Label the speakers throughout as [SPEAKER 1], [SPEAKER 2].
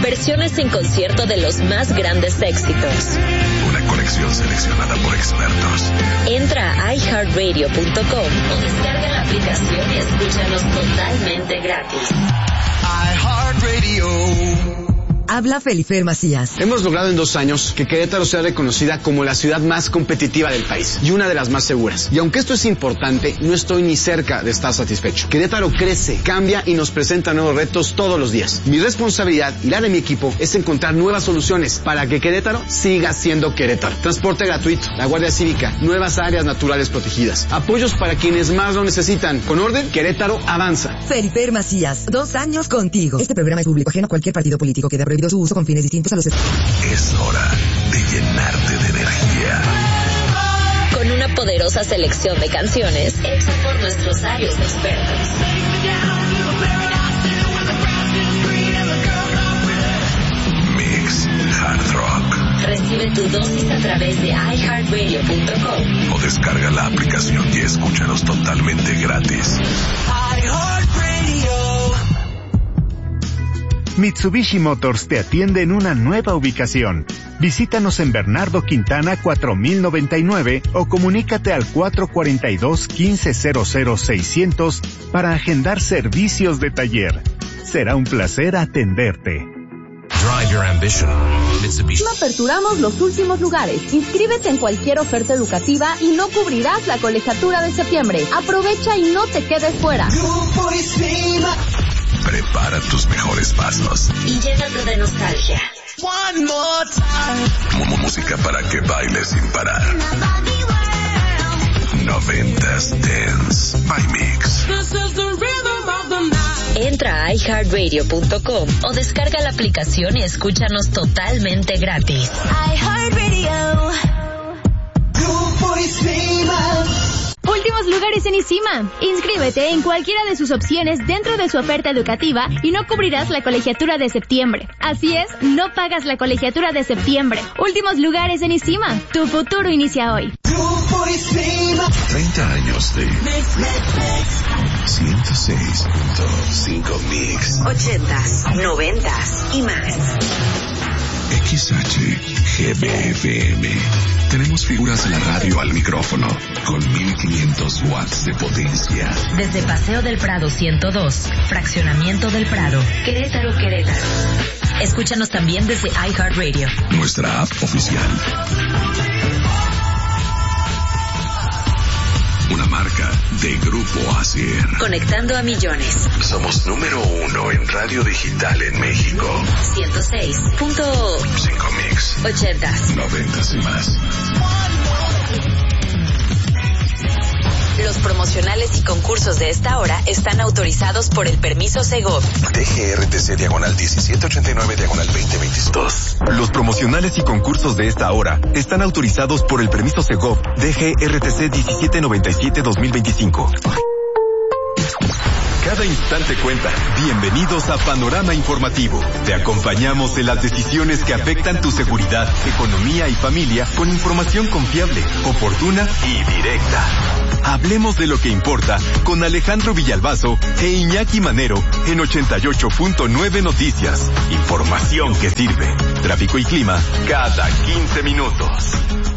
[SPEAKER 1] Versiones en concierto de los más grandes éxitos.
[SPEAKER 2] Una colección seleccionada por expertos.
[SPEAKER 1] Entra a iHeartRadio.com o descarga la aplicación y escúchanos totalmente gratis.
[SPEAKER 2] iHeartRadio.
[SPEAKER 3] Habla Felifer Macías.
[SPEAKER 4] Hemos logrado en 2 años que Querétaro sea reconocida como la ciudad más competitiva del país y una de las más seguras. Y aunque esto es importante, no estoy ni cerca de estar satisfecho. Querétaro crece, cambia y nos presenta nuevos retos todos los días. Mi responsabilidad y la de mi equipo es encontrar nuevas soluciones para que Querétaro siga siendo Querétaro. Transporte gratuito, la Guardia Cívica, nuevas áreas naturales protegidas, apoyos para quienes más lo necesitan. Con orden, Querétaro avanza.
[SPEAKER 3] Felifer Macías, 2 años contigo. Este programa es público, ajeno a cualquier partido político. Queda prohibido su uso con fines distintos a los...
[SPEAKER 2] Es hora de llenarte de energía.
[SPEAKER 1] Con una poderosa selección de canciones hecha por nuestros sabios expertos.
[SPEAKER 2] Mix Hard Rock.
[SPEAKER 1] Recibe tu dosis a través de iHeartRadio.com
[SPEAKER 2] O descarga la aplicación y escúchanos totalmente gratis.
[SPEAKER 5] Mitsubishi Motors te atiende en una nueva ubicación. Visítanos en Bernardo Quintana 4099 o comunícate al 442-1500-600 para agendar servicios de taller. Será un placer atenderte.
[SPEAKER 2] Drive your ambition. Mitsubishi.
[SPEAKER 6] No aperturamos los últimos lugares. Inscríbete en cualquier oferta educativa y no cubrirás la colegiatura de septiembre. Aprovecha y no te quedes fuera.
[SPEAKER 2] Prepara tus mejores pasos.
[SPEAKER 1] y llénate de nostalgia.
[SPEAKER 2] One more time. Música para que bailes sin parar. 90s Dance by Mix.
[SPEAKER 1] Entra a iHeartRadio.com o descarga la aplicación y escúchanos totalmente gratis.
[SPEAKER 6] iHeartRadio. Últimos lugares en ICIMA. Inscríbete en cualquiera de sus opciones dentro de su oferta educativa y no cubrirás la colegiatura de septiembre. Así es, no pagas la colegiatura de septiembre. Últimos lugares en ICIMA. Tu futuro inicia hoy.
[SPEAKER 2] 30 años de 106.5 Mix.
[SPEAKER 1] 80s, 90s y más.
[SPEAKER 2] XHGBFM. Tenemos figuras de la radio al micrófono con 1500 watts de potencia.
[SPEAKER 1] Desde Paseo del Prado 102, Fraccionamiento del Prado, Querétaro. Escúchanos también desde iHeartRadio.
[SPEAKER 2] Nuestra app oficial. Una marca de Grupo ASIR.
[SPEAKER 1] Conectando a millones.
[SPEAKER 2] Somos número 1 en radio digital en México.
[SPEAKER 1] 106.5
[SPEAKER 2] Mix.
[SPEAKER 1] 80s.
[SPEAKER 2] 90s y más.
[SPEAKER 1] Los promocionales y concursos de esta hora están autorizados por el permiso Segov.
[SPEAKER 2] DGRTC/1789/2022.
[SPEAKER 7] Los promocionales y concursos de esta hora están autorizados por el permiso Segov DGRTC 1797-2025. Cada instante cuenta. Bienvenidos a Panorama Informativo. Te acompañamos en las decisiones que afectan tu seguridad, economía y familia con información confiable, oportuna y directa. Hablemos de lo que importa con Alejandro Villalbazo e Iñaki Manero en 88.9 Noticias. Información que sirve. Tráfico y clima cada 15 minutos.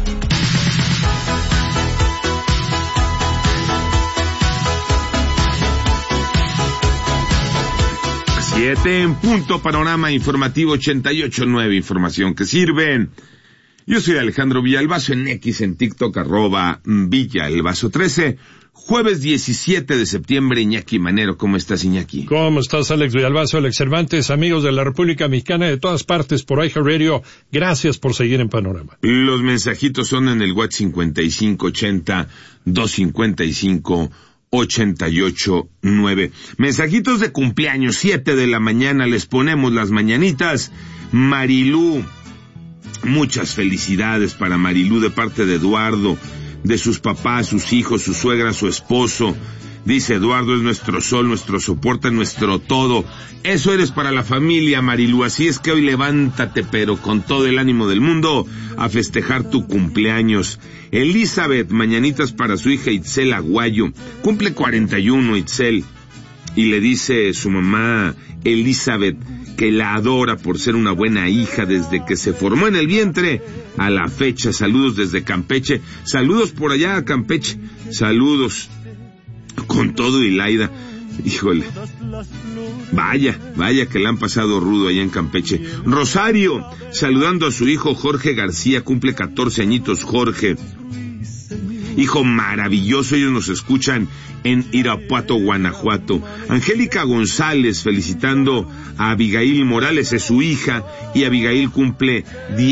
[SPEAKER 8] 7 en punto, Panorama Informativo 88.9, información que sirve. Yo soy Alejandro Villalbazo, en X, en TikTok, @Villalbazo13. Jueves 17 de septiembre, Iñaki Manero. ¿Cómo estás, Iñaki?
[SPEAKER 9] ¿Cómo estás, Alex Villalbazo, Alex Cervantes, amigos de la República Mexicana de todas partes por iHeartRadio? Gracias por seguir en Panorama.
[SPEAKER 8] Los mensajitos son en el WhatsApp 5580-255-88.9. Mensajitos de cumpleaños, 7 de la mañana, les ponemos las mañanitas. Marilú, muchas felicidades para Marilú de parte de Eduardo, de sus papás, sus hijos, su suegra, su esposo. Dice Eduardo, es nuestro sol, nuestro soporte, nuestro todo. Eso eres para la familia, Marilú. Así es que hoy levántate, pero con todo el ánimo del mundo, a festejar tu cumpleaños. Elizabeth, mañanitas para su hija Itzel Aguayo. Cumple 41, Itzel. Y le dice su mamá, Elizabeth, que la adora por ser una buena hija desde que se formó en el vientre a la fecha. Saludos desde Campeche. Saludos por allá a Campeche. Saludos con todo y Laida. Híjole. Vaya que le han pasado rudo allá en Campeche. Rosario, saludando a su hijo Jorge García, cumple 14 añitos Jorge. Hijo maravilloso, ellos nos escuchan en Irapuato, Guanajuato. Angélica González felicitando a Abigail Morales, es su hija, y Abigail cumple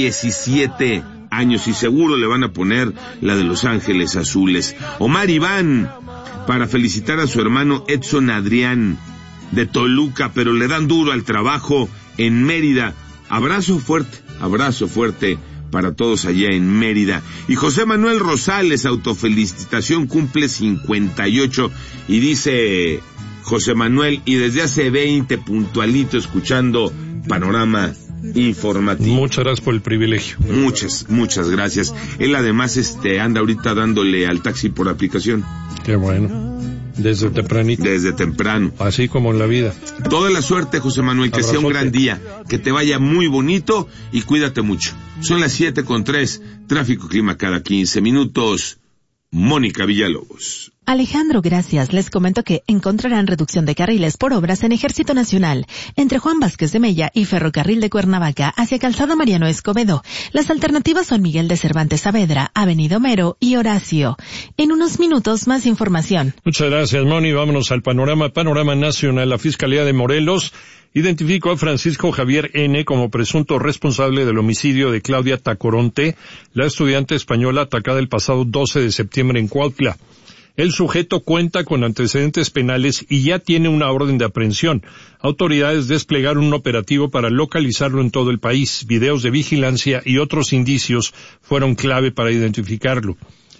[SPEAKER 8] 17 años y seguro le van a poner la de Los Ángeles Azules. Omar Iván, para felicitar a su hermano Edson Adrián de Toluca, pero le dan duro al trabajo en Mérida. Abrazo fuerte para todos allá en Mérida. Y José Manuel Rosales, autofelicitación, cumple 58, y dice José Manuel, y desde hace 20 puntualito escuchando Panorama Informativo.
[SPEAKER 9] Muchas gracias por el privilegio.
[SPEAKER 8] Muchas gracias. Él además anda ahorita dándole al taxi por aplicación.
[SPEAKER 9] Qué bueno. Desde tempranito.
[SPEAKER 8] Desde temprano.
[SPEAKER 9] Así como en la vida.
[SPEAKER 8] Toda la suerte, José Manuel, que
[SPEAKER 9] Abrazote.
[SPEAKER 8] sea un gran día, que te vaya muy bonito y cuídate mucho. Son las 7:03, tráfico clima cada 15 minutos. Mónica Villalobos.
[SPEAKER 10] Alejandro, gracias. Les comento que encontrarán reducción de carriles por obras en Ejército Nacional, entre Juan Vázquez de Mella y Ferrocarril de Cuernavaca hacia Calzada Mariano Escobedo. Las alternativas son Miguel de Cervantes Saavedra, Avenida Homero y Horacio. En unos minutos más información.
[SPEAKER 9] Muchas gracias, Moni. Vámonos al panorama nacional. La Fiscalía de Morelos identificó a Francisco Javier N. como presunto responsable del homicidio de Claudia Tacoronte, la estudiante española atacada el pasado 12 de septiembre en Cuautla. El sujeto cuenta con antecedentes penales y ya tiene una orden de aprehensión. Autoridades desplegaron un operativo para localizarlo en todo el país. Videos de vigilancia y otros indicios fueron clave para identificarlo.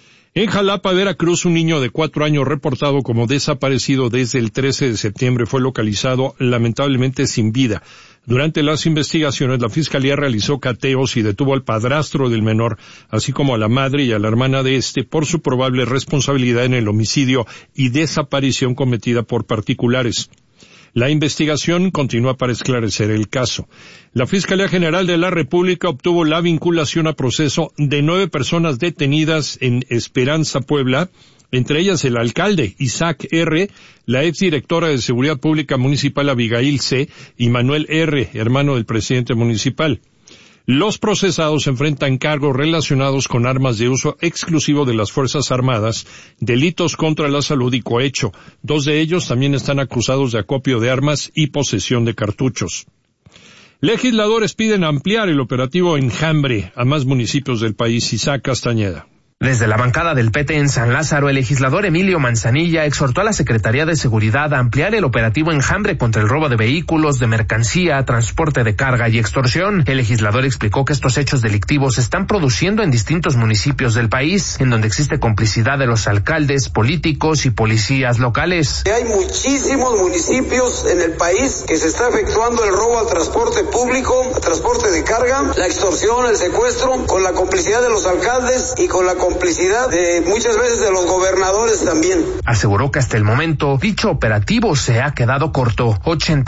[SPEAKER 9] En Jalapa, Veracruz, un niño de 4 años reportado como desaparecido desde el 13 de septiembre fue localizado lamentablemente sin vida. Durante las investigaciones, la Fiscalía realizó cateos y detuvo al padrastro del menor, así como a la madre y a la hermana de este, por su probable responsabilidad en el homicidio y desaparición cometida por particulares. La investigación continúa para esclarecer el caso. La Fiscalía General de la República obtuvo la vinculación a proceso de 9 personas detenidas en Esperanza, Puebla, entre ellas el alcalde Isaac R., la exdirectora de Seguridad Pública Municipal Abigail C. y Manuel R., hermano del presidente municipal. Los procesados enfrentan cargos relacionados con armas de uso exclusivo de las Fuerzas Armadas, delitos contra la salud y cohecho. 2 de ellos también están acusados de acopio de armas y posesión de cartuchos. Legisladores piden ampliar el operativo Enjambre a más municipios del país. Isaac Castañeda.
[SPEAKER 11] Desde la bancada del PT en San Lázaro, el legislador Emilio Manzanilla exhortó a la Secretaría de Seguridad a ampliar el operativo Enjambre contra el robo de vehículos, de mercancía, transporte de carga y extorsión. El legislador explicó que estos hechos delictivos se están produciendo en distintos municipios del país, en donde existe complicidad de los alcaldes, políticos y policías locales.
[SPEAKER 12] Hay muchísimos municipios en el país que se está efectuando el robo al transporte público, al transporte de carga, la extorsión, el secuestro, con la complicidad de los alcaldes y con la complicidad de muchas veces de los gobernadores también.
[SPEAKER 11] Aseguró que hasta el momento dicho operativo se ha quedado corto.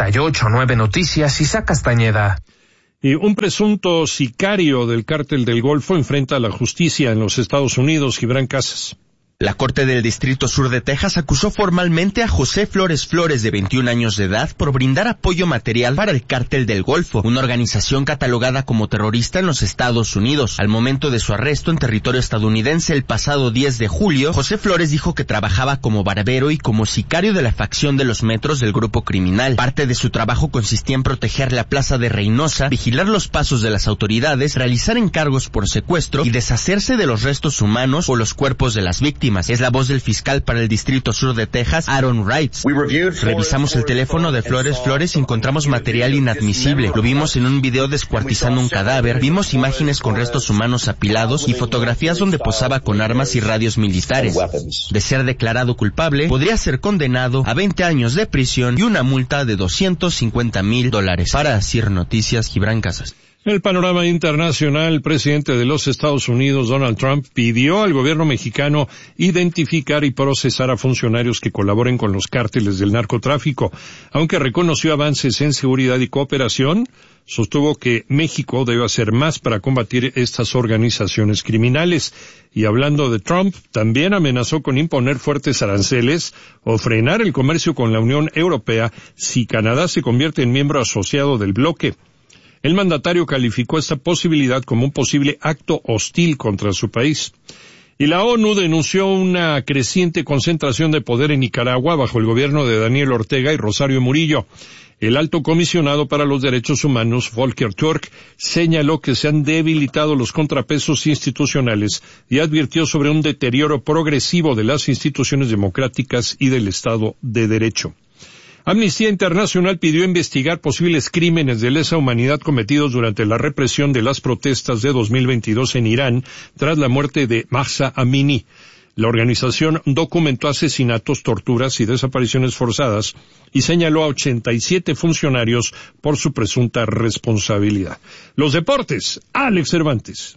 [SPEAKER 11] 88.9 Noticias, Isaac Castañeda.
[SPEAKER 9] Y un presunto sicario del Cártel del Golfo enfrenta a la justicia en los Estados Unidos. Gibran Casas.
[SPEAKER 13] La Corte del Distrito Sur de Texas acusó formalmente a José Flores Flores, de 21 años de edad, por brindar apoyo material para el Cártel del Golfo, una organización catalogada como terrorista en los Estados Unidos. Al momento de su arresto en territorio estadounidense el pasado 10 de julio, José Flores dijo que trabajaba como barbero y como sicario de la facción de los metros del grupo criminal. Parte de su trabajo consistía en proteger la plaza de Reynosa, vigilar los pasos de las autoridades, realizar encargos por secuestro y deshacerse de los restos humanos o los cuerpos de las víctimas. Es la voz del fiscal para el Distrito Sur de Texas, Aaron Wright. Revisamos el teléfono de Flores y encontramos material inadmisible. Lo vimos en un video descuartizando un cadáver, vimos imágenes con restos humanos apilados y fotografías donde posaba con armas y radios militares. De ser declarado culpable, podría ser condenado a 20 años de prisión y una multa de $250,000. Para CIR Noticias, Gibran Casas.
[SPEAKER 9] En el panorama internacional, el presidente de los Estados Unidos, Donald Trump, pidió al gobierno mexicano identificar y procesar a funcionarios que colaboren con los cárteles del narcotráfico. Aunque reconoció avances en seguridad y cooperación, sostuvo que México debe hacer más para combatir estas organizaciones criminales. Y hablando de Trump, también amenazó con imponer fuertes aranceles o frenar el comercio con la Unión Europea si Canadá se convierte en miembro asociado del bloque. El mandatario calificó esta posibilidad como un posible acto hostil contra su país. Y la ONU denunció una creciente concentración de poder en Nicaragua bajo el gobierno de Daniel Ortega y Rosario Murillo. El alto comisionado para los derechos humanos, Volker Turk, señaló que se han debilitado los contrapesos institucionales y advirtió sobre un deterioro progresivo de las instituciones democráticas y del Estado de Derecho. Amnistía Internacional pidió investigar posibles crímenes de lesa humanidad cometidos durante la represión de las protestas de 2022 en Irán tras la muerte de Mahsa Amini. La organización documentó asesinatos, torturas y desapariciones forzadas y señaló a 87 funcionarios por su presunta responsabilidad. Los deportes, Alex Cervantes.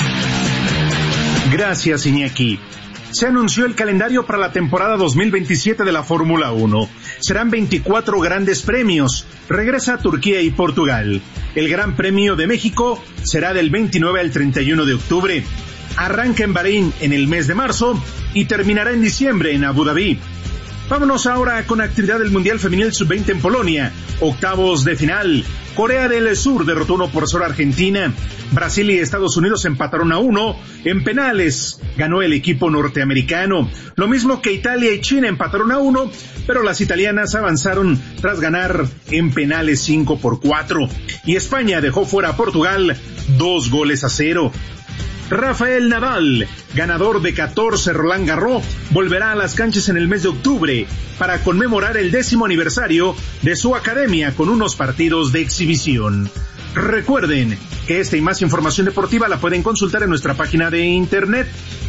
[SPEAKER 14] Gracias, Iñaki. Se anunció el calendario para la temporada 2027 de la Fórmula 1. Serán 24 grandes premios. Regresa a Turquía y Portugal. El Gran Premio de México será del 29 al 31 de octubre. Arranca en Bahrein en el mes de marzo y terminará en diciembre en Abu Dhabi. Vámonos ahora con actividad del Mundial Femenil Sub-20 en Polonia. Octavos de final. Corea del Sur derrotó 1-0 a Argentina. Brasil y Estados Unidos empataron a 1. En penales ganó el equipo norteamericano. Lo mismo que Italia y China empataron a 1, pero las italianas avanzaron tras ganar en penales 5-4. Y España dejó fuera a Portugal 2-0. Rafael Nadal, ganador de 14 Roland Garros, volverá a las canchas en el mes de octubre para conmemorar el 10º aniversario de su academia con unos partidos de exhibición. Recuerden que esta y más información deportiva la pueden consultar en nuestra página de internet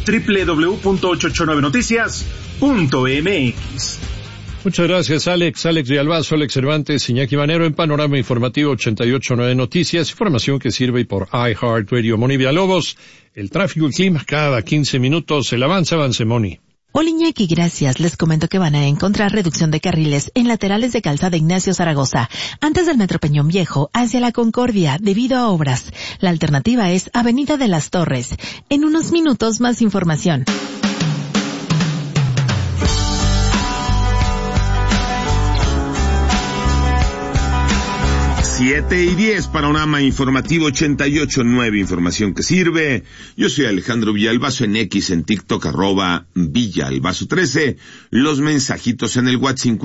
[SPEAKER 14] www.889noticias.mx.
[SPEAKER 9] Muchas gracias, Alex Rialbazo, Alex Cervantes, Iñaki Manero en Panorama Informativo 88.9 Noticias, información que sirve por iHeartRadio. Moni Villalobos, el tráfico y clima cada 15 minutos, el avance, Moni.
[SPEAKER 10] Hola Iñaki, gracias. Les comento que van a encontrar reducción de carriles en laterales de Calzada Ignacio Zaragoza, antes del Metro Peñón Viejo, hacia la Concordia, debido a obras. La alternativa es Avenida de las Torres. En unos minutos más información.
[SPEAKER 8] 7:10, Panorama Informativo 88.9, información que sirve. Yo soy Alejandro Villalbazo en X, en TikTok, @Villalbazo13. Los mensajitos en el WhatsApp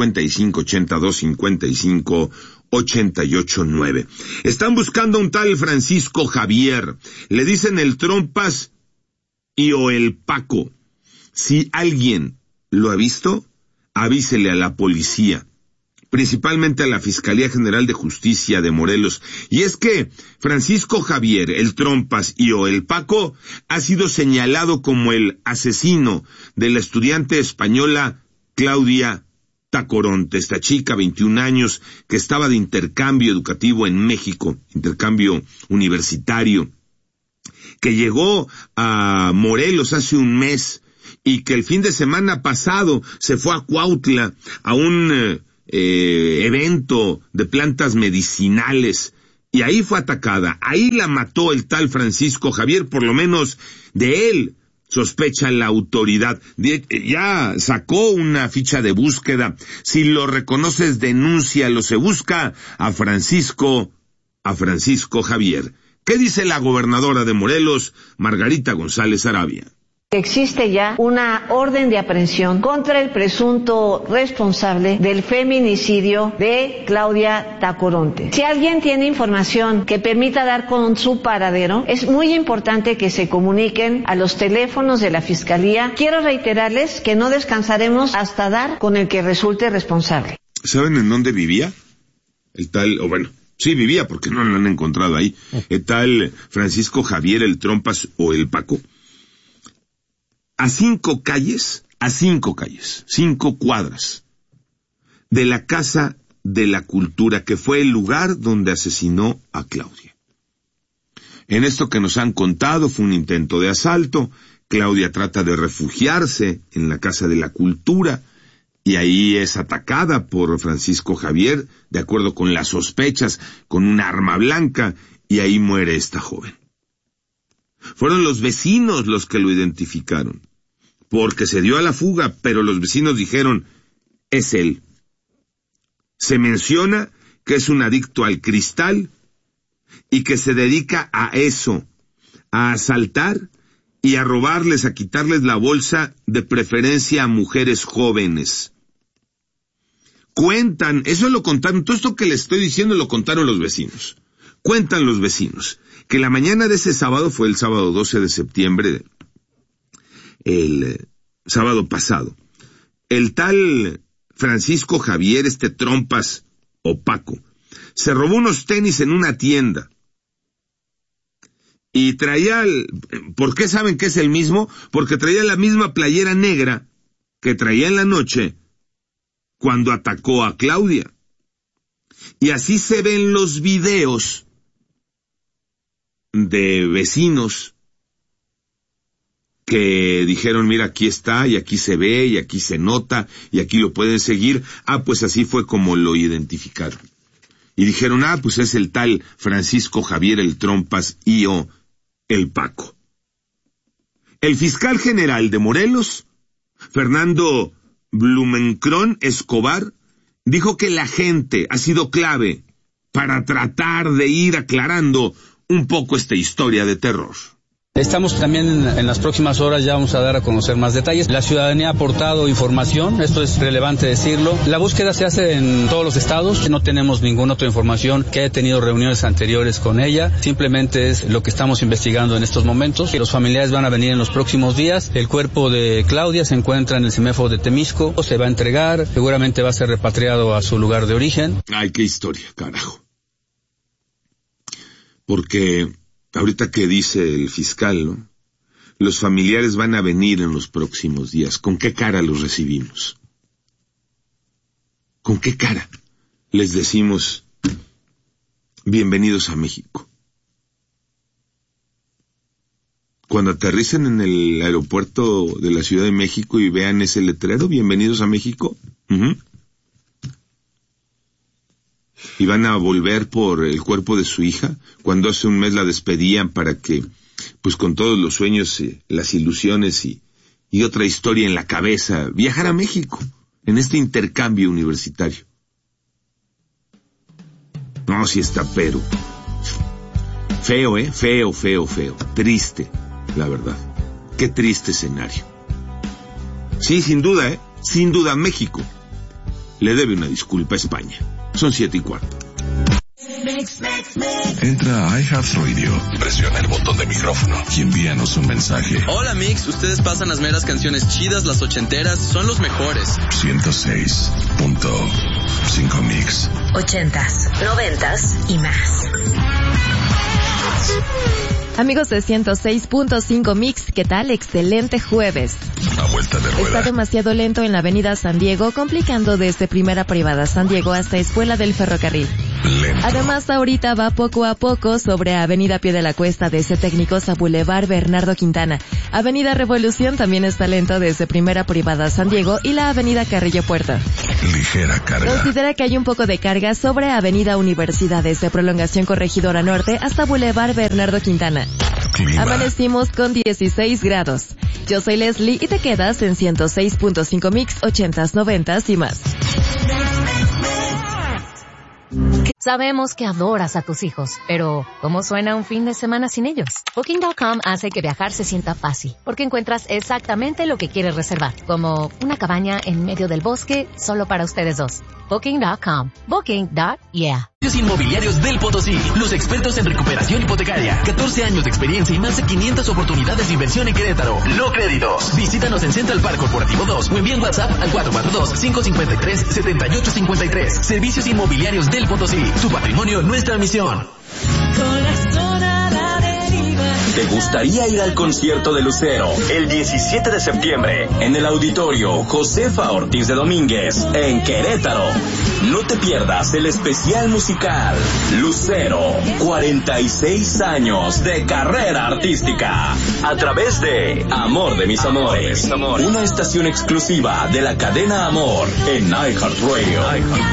[SPEAKER 8] 5582558889. Están buscando a un tal Francisco Javier. Le dicen el Trompas o el Paco. Si alguien lo ha visto, avísele a la policía, principalmente a la Fiscalía General de Justicia de Morelos. Y es que Francisco Javier, el Trompas o el Paco, ha sido señalado como el asesino de la estudiante española Claudia Tacoronte, esta chica, 21 años, que estaba de intercambio educativo en México, intercambio universitario, que llegó a Morelos hace un mes y que el fin de semana pasado se fue a Cuautla a un evento de plantas medicinales y ahí fue atacada. Ahí la mató el tal Francisco Javier, por lo menos de él sospecha la autoridad. Ya sacó una ficha de búsqueda. Si lo reconoces, denúncialo. Se busca a Francisco Javier. ¿Qué dice la gobernadora de Morelos, Margarita González Arabia?
[SPEAKER 15] Existe ya una orden de aprehensión contra el presunto responsable del feminicidio de Claudia Tacoronte. Si alguien tiene información que permita dar con su paradero, es muy importante que se comuniquen a los teléfonos de la Fiscalía. Quiero reiterarles que no descansaremos hasta dar con el que resulte responsable.
[SPEAKER 8] ¿Saben en dónde vivía? El tal, sí vivía porque no lo han encontrado ahí. El tal Francisco Javier, el Trompas o el Paco. A 5 cuadras de la Casa de la Cultura, que fue el lugar donde asesinó a Claudia. En esto que nos han contado fue un intento de asalto. Claudia trata de refugiarse en la Casa de la Cultura y ahí es atacada por Francisco Javier, de acuerdo con las sospechas, con un arma blanca, y ahí muere esta joven. Fueron los vecinos los que lo identificaron, porque se dio a la fuga, pero los vecinos dijeron, es él. Se menciona que es un adicto al cristal y que se dedica a eso, a asaltar y a robarles, a quitarles la bolsa, de preferencia a mujeres jóvenes. Cuentan, eso lo contaron, todo esto que les estoy diciendo lo contaron los vecinos. Cuentan los vecinos que la mañana de ese sábado, fue el sábado 12 de septiembre, el sábado pasado, el tal Francisco Javier, trompas opaco, se robó unos tenis en una tienda. Y traía, ¿por qué saben que es el mismo? Porque traía la misma playera negra que traía en la noche cuando atacó a Claudia. Y así se ven los videos de vecinos que dijeron, mira, aquí está, y aquí se ve, y aquí se nota, y aquí lo pueden seguir. Pues así fue como lo identificaron. Y dijeron, pues es el tal Francisco Javier el Trompas y/o el Paco. El fiscal general de Morelos, Fernando Blumenkron Escobar, dijo que la gente ha sido clave para tratar de ir aclarando un poco esta historia de terror.
[SPEAKER 16] Estamos también en las próximas horas, ya vamos a dar a conocer más detalles. La ciudadanía ha aportado información, esto es relevante decirlo. La búsqueda se hace en todos los estados, no tenemos ninguna otra información que haya tenido reuniones anteriores con ella, simplemente es lo que estamos investigando en estos momentos. Los familiares van a venir en los próximos días, el cuerpo de Claudia se encuentra en el semáforo de Temisco, se va a entregar, seguramente va a ser repatriado a su lugar de origen.
[SPEAKER 8] Ay, qué historia, carajo. Porque ahorita que dice el fiscal, ¿no? Los familiares van a venir en los próximos días. ¿Con qué cara los recibimos? ¿Con qué cara les decimos bienvenidos a México? Cuando aterricen en el aeropuerto de la Ciudad de México y vean ese letrero, bienvenidos a México, y van a volver por el cuerpo de su hija, cuando hace un mes la despedían para que, pues con todos los sueños, las ilusiones y otra historia en la cabeza, viajar a México, en este intercambio universitario. No, sí está, pero feo, feo, triste, la verdad. Qué triste escenario. Sí, sin duda, México le debe una disculpa a España. Son 7:15.
[SPEAKER 2] Entra a iHeartRadio, presiona el botón de micrófono y envíanos un mensaje.
[SPEAKER 17] Hola Mix, ustedes pasan las meras canciones chidas, las ochenteras, son los mejores.
[SPEAKER 2] 106.5 Mix.
[SPEAKER 1] 80s, 90s y más.
[SPEAKER 18] Amigos de 106.5 Mix, ¿qué tal? Excelente jueves.
[SPEAKER 2] A vuelta de rueda.
[SPEAKER 18] Está demasiado lento en la avenida San Diego, complicando desde Primera Privada San Diego hasta Escuela del Ferrocarril.
[SPEAKER 2] Lento.
[SPEAKER 18] Además, ahorita va poco a poco sobre Avenida Pie de la Cuesta desde Técnicos a Boulevard Bernardo Quintana. Avenida Revolución también está lento desde Primera Privada San Diego y la Avenida Carrillo Puerto.
[SPEAKER 2] Ligera carga.
[SPEAKER 18] Considera que hay un poco de carga sobre Avenida Universidad desde Prolongación Corregidora Norte hasta Boulevard Bernardo Quintana.
[SPEAKER 2] Clima.
[SPEAKER 18] Amanecimos con 16 grados. Yo soy Leslie y te quedas en 106.5 Mix, 80s, 90s y más.
[SPEAKER 19] Sabemos que adoras a tus hijos, pero ¿cómo suena un fin de semana sin ellos? Booking.com hace que viajar se sienta fácil, porque encuentras exactamente lo que quieres reservar, como una cabaña en medio del bosque solo para ustedes dos. Booking.com. Booking.yeah.
[SPEAKER 20] Inmobiliarios del Potosí, los expertos en recuperación hipotecaria, 14 años de experiencia y más de 500 oportunidades de inversión en Querétaro. No créditos. Visítanos en Central Park Corporativo 2 o envía un WhatsApp al 442-553-7853. Servicios Inmobiliarios del Potosí. Tu patrimonio, nuestra misión.
[SPEAKER 21] ¿Te gustaría ir al concierto de Lucero el 17 de septiembre en el Auditorio Josefa Ortiz de Domínguez en Querétaro? No te pierdas el especial musical Lucero, 46 años de carrera artística, a través de Amor de mis amores, una estación exclusiva de la cadena Amor en iHeartRadio.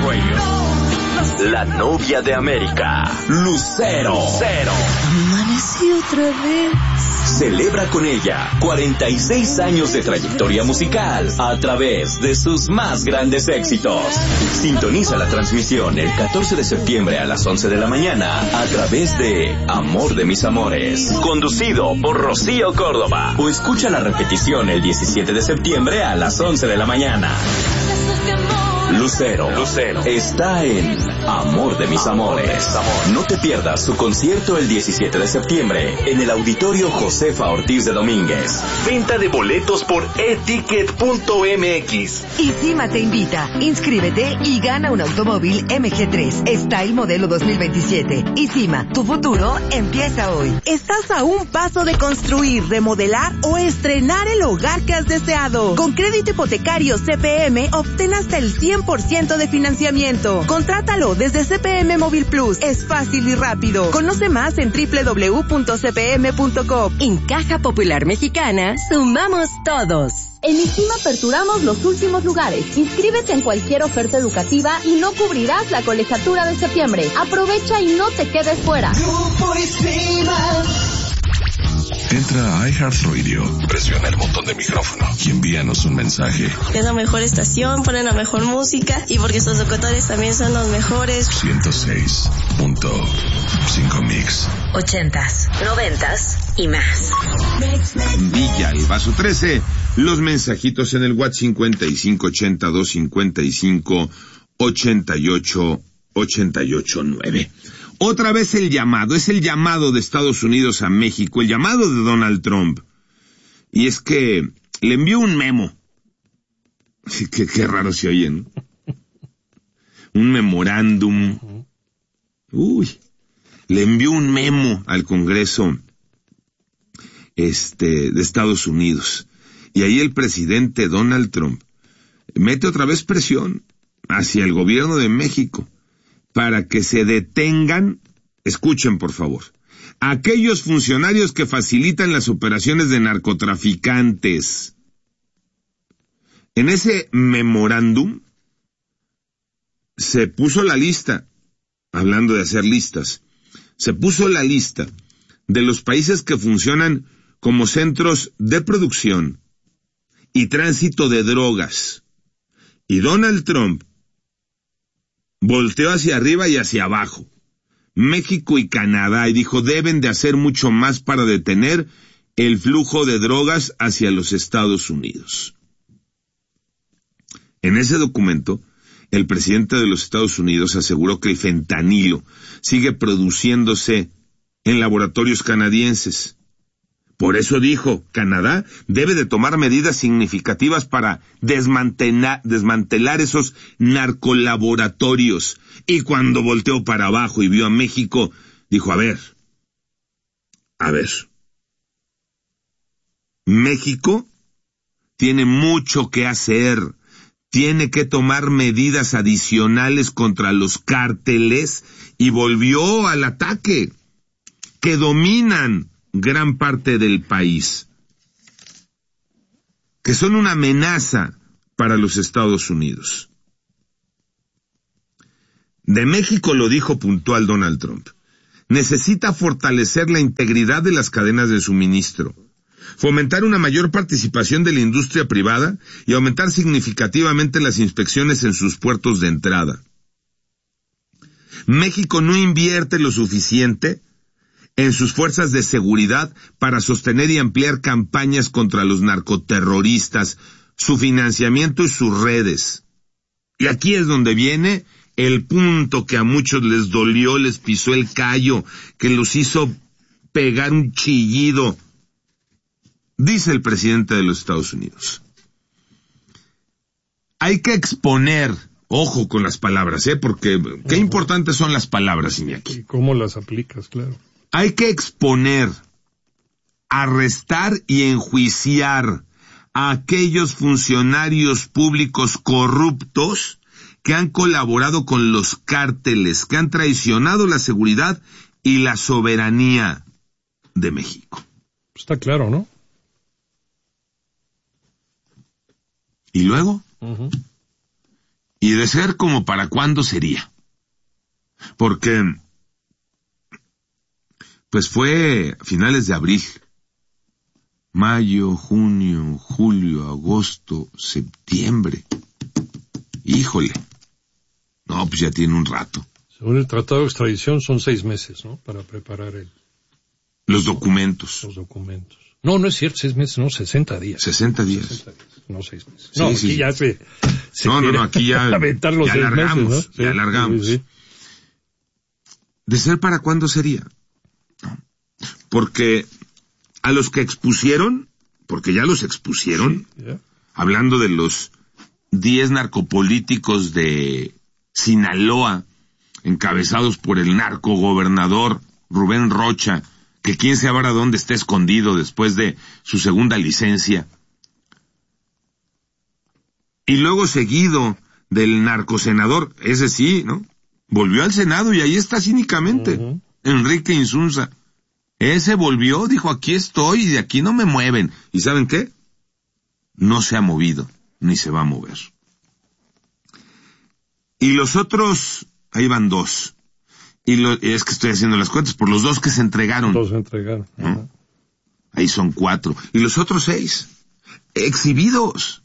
[SPEAKER 21] La novia de América, Lucero.
[SPEAKER 4] Amanecí otra vez.
[SPEAKER 21] Celebra con ella 46 años de trayectoria musical a través de sus más grandes éxitos. Sintoniza la transmisión el 14 de septiembre a las 11 de la mañana a través de Amor de mis amores, conducido por Rocío Córdoba. O escucha la repetición el 17 de septiembre a las 11 de la mañana. Lucero está en Amor de mis amores. No te pierdas su concierto el 17 de septiembre en el Auditorio Josefa Ortiz de Domínguez. Venta de boletos por eticket.mx.
[SPEAKER 3] ISIMA te invita. Inscríbete y gana un automóvil MG3 Style modelo 2027. ISIMA, tu futuro empieza hoy. Estás a un paso de construir, remodelar o estrenar el hogar que has deseado. Con crédito hipotecario CPM obtén hasta el 100% de financiamiento. Contrátalo desde CPM Móvil Plus. Es fácil y rápido. Conoce más en www.cpm.com.
[SPEAKER 1] En Caja Popular Mexicana, sumamos todos.
[SPEAKER 6] En ISIMA aperturamos los últimos lugares. Inscríbete en cualquier oferta educativa y no cubrirás la colegiatura de septiembre. Aprovecha y no te quedes fuera.
[SPEAKER 2] Entra a iHeartRadio, presiona el botón de micrófono y envíanos un mensaje.
[SPEAKER 4] Es la mejor estación, ponen la mejor música y porque sus locutores también son los mejores.
[SPEAKER 2] 106.5 Mix.
[SPEAKER 1] 80s, 90s y más.
[SPEAKER 8] Villa, el Vaso 13. Los mensajitos en el WhatsApp 5582558889. Otra vez el llamado, es el llamado de Estados Unidos a México, el llamado de Donald Trump. Y es que le envió un memo. Qué raro se oye, ¿no? Un memorándum. Le envió un memo al Congreso de Estados Unidos. Y ahí el presidente Donald Trump mete otra vez presión hacia el gobierno de México para que se detengan, escuchen por favor, aquellos funcionarios que facilitan las operaciones de narcotraficantes. En ese memorándum se puso la lista, hablando de hacer listas, se puso la lista de los países que funcionan como centros de producción y tránsito de drogas. Y Donald Trump volteó hacia arriba y hacia abajo, México y Canadá, y dijo, deben de hacer mucho más para detener el flujo de drogas hacia los Estados Unidos. En ese documento, el presidente de los Estados Unidos aseguró que el fentanilo sigue produciéndose en laboratorios canadienses. Por eso dijo, Canadá debe de tomar medidas significativas para desmantelar esos narcolaboratorios. Y cuando volteó para abajo y vio a México, dijo, a ver, México tiene mucho que hacer, tiene que tomar medidas adicionales contra los cárteles, y volvió al ataque, que dominan gran parte del país, que son una amenaza para los Estados Unidos. De México lo dijo puntual Donald Trump. Necesita fortalecer la integridad de las cadenas de suministro, fomentar una mayor participación de la industria privada y aumentar significativamente las inspecciones en sus puertos de entrada. México no invierte lo suficiente en sus fuerzas de seguridad para sostener y ampliar campañas contra los narcoterroristas, su financiamiento y sus redes. Y aquí es donde viene el punto que a muchos les dolió, les pisó el callo, que los hizo pegar un chillido. Dice el presidente de los Estados Unidos, hay que exponer, ojo con las palabras, porque qué importantes son las palabras, Iñaki.
[SPEAKER 9] ¿Y cómo las aplicas? Claro.
[SPEAKER 8] Hay que exponer, arrestar y enjuiciar a aquellos funcionarios públicos corruptos que han colaborado con los cárteles, que han traicionado la seguridad y la soberanía de México.
[SPEAKER 9] Está claro, ¿no?
[SPEAKER 8] ¿Y luego? Y de ser como para cuándo sería. Porque, pues fue a finales de abril. Mayo, junio, julio, agosto, septiembre. Híjole. No, pues ya tiene un rato.
[SPEAKER 9] Según el Tratado de Extradición son 6 meses, ¿no? Para preparar
[SPEAKER 8] los documentos.
[SPEAKER 9] Los documentos. No, no es cierto, 6 meses, no, 60 días.
[SPEAKER 8] 60 días.
[SPEAKER 9] 60 días, no 6 meses.
[SPEAKER 8] Sí,
[SPEAKER 9] no,
[SPEAKER 8] sí.
[SPEAKER 9] Aquí ya se
[SPEAKER 8] no, aquí ya
[SPEAKER 9] aventar los 6
[SPEAKER 8] alargamos,
[SPEAKER 9] meses, ¿no?
[SPEAKER 8] ya alargamos.
[SPEAKER 9] Sí.
[SPEAKER 8] ¿De ser para cuándo sería? No. Porque a los que expusieron, porque ya los expusieron, hablando de los 10 narcopolíticos de Sinaloa, encabezados por el narcogobernador Rubén Rocha, que quién sabrá dónde está escondido después de su segunda licencia. Y luego seguido del narcosenador, ese sí, ¿no? Volvió al Senado y ahí está cínicamente, Enrique Insunza. Ese volvió, dijo, aquí estoy y de aquí no me mueven. ¿Y saben qué? No se ha movido, ni se va a mover. Y los otros, ahí van 2. Y es que estoy haciendo las cuentas, por los 2 que se entregaron.
[SPEAKER 9] 2 se entregaron.
[SPEAKER 8] ¿No? Ahí son 4. Y los otros 6, exhibidos,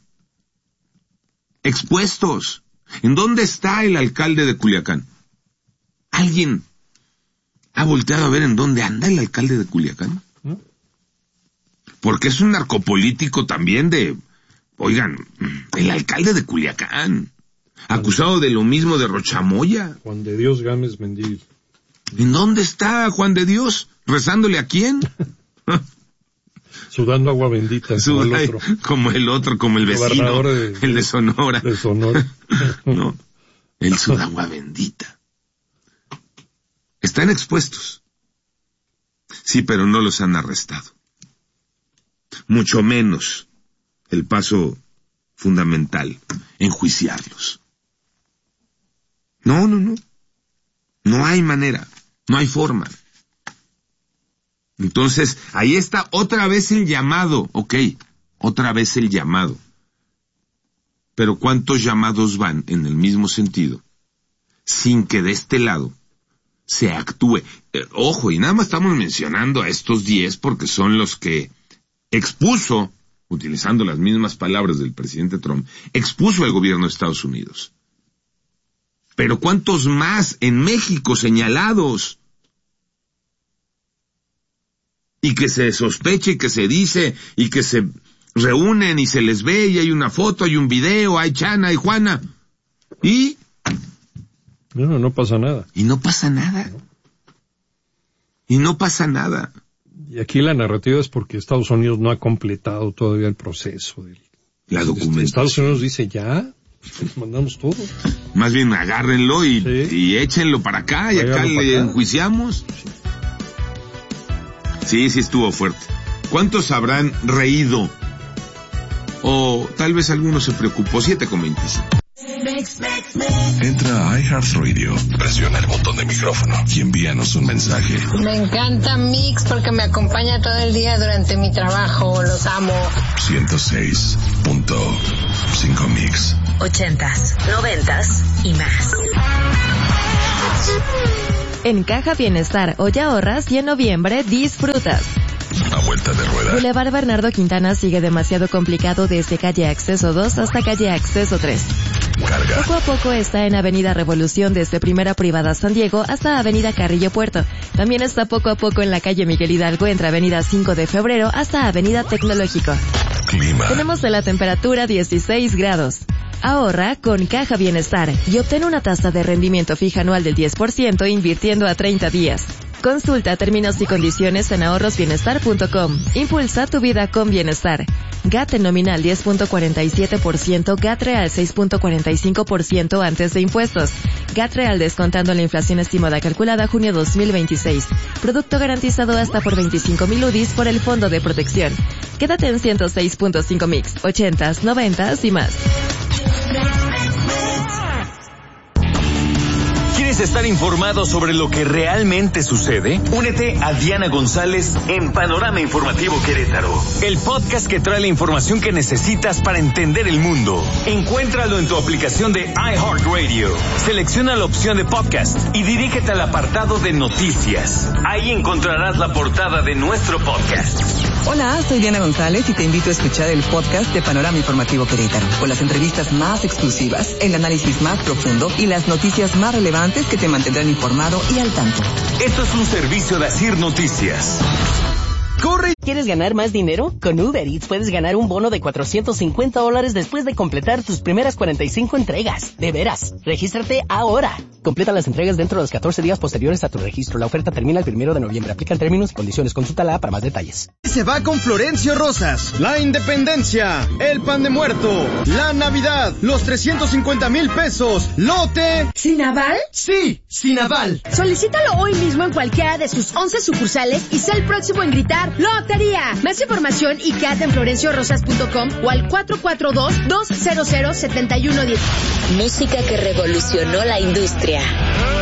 [SPEAKER 8] expuestos. ¿En dónde está el alcalde de Culiacán? ¿Alguien ha volteado a ver en dónde anda el alcalde de Culiacán? Porque es un narcopolítico también oigan, el alcalde de Culiacán, acusado de lo mismo de Rochamoya.
[SPEAKER 9] Juan de Dios Gámez Mendívil.
[SPEAKER 8] ¿En dónde está Juan de Dios? ¿Rezándole a quién?
[SPEAKER 9] Sudando agua bendita.
[SPEAKER 8] Como el otro, como el vecino, el de Sonora.
[SPEAKER 9] De Sonora.
[SPEAKER 8] No, él suda agua bendita. Están expuestos. Sí, pero no los han arrestado. Mucho menos el paso fundamental, enjuiciarlos. No. No hay manera, no hay forma. Entonces, ahí está otra vez el llamado, otra vez el llamado. Pero ¿cuántos llamados van en el mismo sentido sin que de este lado se actúe? Ojo, y nada más estamos mencionando a estos 10 porque son los que expuso, utilizando las mismas palabras del presidente Trump, expuso el gobierno de Estados Unidos. Pero ¿cuántos más en México señalados? Y que se sospeche, y que se dice, y que se reúnen y se les ve, y hay una foto, hay un video, hay Chana, hay Juana. Y...
[SPEAKER 9] no pasa nada.
[SPEAKER 8] Y no pasa nada. Y no pasa nada.
[SPEAKER 9] Y aquí la narrativa es porque Estados Unidos no ha completado todavía el proceso.
[SPEAKER 8] La documentación.
[SPEAKER 9] Estados Unidos dice ya, mandamos todo.
[SPEAKER 8] Más bien agárrenlo y échenlo para acá y acá le enjuiciamos. Sí, estuvo fuerte. ¿Cuántos habrán reído? O tal vez alguno se preocupó. 7:25.
[SPEAKER 2] Entra a iHeartRadio, presiona el botón de micrófono y envíanos un mensaje.
[SPEAKER 5] Me encanta Mix porque me acompaña todo el día durante mi trabajo. Los amo.
[SPEAKER 2] 106.5 Mix.
[SPEAKER 1] 80s, 90s y más.
[SPEAKER 18] En Caja Bienestar, hoy ahorras y en noviembre disfrutas.
[SPEAKER 2] A vuelta de rueda.
[SPEAKER 18] Boulevard Bernardo Quintana sigue demasiado complicado desde calle Acceso 2 hasta calle Acceso 3.
[SPEAKER 2] Carga.
[SPEAKER 18] Poco a poco está en Avenida Revolución desde Primera Privada San Diego hasta Avenida Carrillo Puerto. También está poco a poco en la calle Miguel Hidalgo entre Avenida 5 de Febrero hasta Avenida Tecnológico.
[SPEAKER 2] Clima.
[SPEAKER 18] Tenemos la temperatura 16 grados. Ahorra con Caja Bienestar y obtén una tasa de rendimiento fija anual del 10% invirtiendo a 30 días. Consulta términos y condiciones en ahorrosbienestar.com. Impulsa tu vida con bienestar. GAT nominal 10.47%, GAT real 6.45% antes de impuestos. GAT real descontando la inflación estimada calculada junio 2026. Producto garantizado hasta por 25,000 UDIs por el Fondo de Protección. Quédate en 106.5 Mix, 80s, 90s y más.
[SPEAKER 7] ¿Quieres estar informado sobre lo que realmente sucede? Únete a Diana González en Panorama Informativo Querétaro, el podcast que trae la información que necesitas para entender el mundo. Encuéntralo en tu aplicación de iHeartRadio. Selecciona la opción de podcast y dirígete al apartado de noticias. Ahí encontrarás la portada de nuestro podcast.
[SPEAKER 22] Hola, soy Diana González y te invito a escuchar el podcast de Panorama Informativo Querétaro, con las entrevistas más exclusivas, el análisis más profundo y las noticias más relevantes que te mantendrán informado y al tanto.
[SPEAKER 7] Esto es un servicio de Asir Noticias.
[SPEAKER 23] ¡Corre! ¿Quieres ganar más dinero? Con Uber Eats puedes ganar un bono de $450 después de completar tus primeras 45 entregas. De veras, regístrate ahora. Completa las entregas dentro de los 14 días posteriores a tu registro. La oferta termina el 1 de noviembre. Aplican términos y condiciones. Consúltala para más detalles.
[SPEAKER 24] Se va con Florencio Rosas. La Independencia, el Pan de Muerto, la Navidad, los 350,000 pesos, lote.
[SPEAKER 25] ¿Sin aval?
[SPEAKER 24] Sí, sin aval.
[SPEAKER 25] Solicítalo hoy mismo en cualquiera de sus 11 sucursales y sé el próximo en gritar ¡Lotería! Más información y quédate en florenciorosas.com o al 442-200-7110.
[SPEAKER 1] Música que revolucionó la industria.